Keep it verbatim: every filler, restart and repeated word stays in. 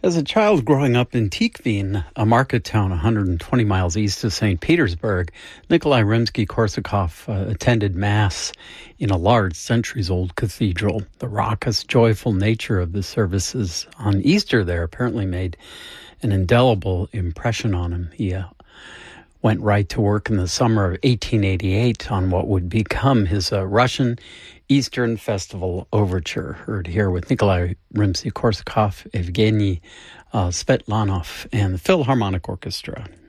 As a child growing up in Tikhvin, a market town one hundred twenty miles east of Saint Petersburg, Nikolai Rimsky-Korsakov uh, attended Mass in a large, centuries-old cathedral. The raucous, joyful nature of the services on Easter there apparently made an indelible impression on him. He uh, went right to work in the summer of eighteen eighty-eight on what would become his uh, Russian Eastern Festival Overture. Heard here with Nikolai Rimsky-Korsakov, Evgeny uh, Svetlanov, and the Philharmonic Orchestra.